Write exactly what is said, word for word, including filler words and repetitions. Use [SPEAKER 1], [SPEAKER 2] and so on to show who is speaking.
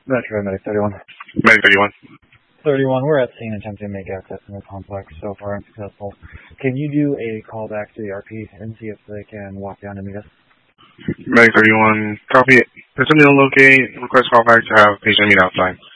[SPEAKER 1] Metro Medic thirty-one.
[SPEAKER 2] Medic thirty-one.
[SPEAKER 1] thirty-one, we're at scene attempting to make access in the complex. So far unsuccessful. Can you do a call back to the R P and see if they can walk down to meet us?
[SPEAKER 2] Medic thirty-one, copy it. Attempting to locate, request call back to have patient meet outside.